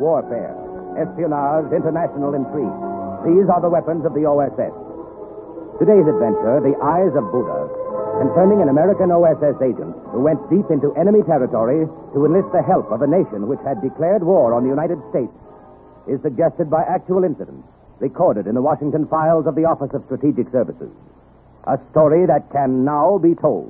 warfare, espionage, international intrigue. These are the weapons of the OSS. Today's adventure, The Eyes of Buddha, concerning an American OSS agent who went deep into enemy territory to enlist the help of a nation which had declared war on the United States, is suggested by actual incidents recorded in the Washington files of the Office of Strategic Services. A story that can now be told.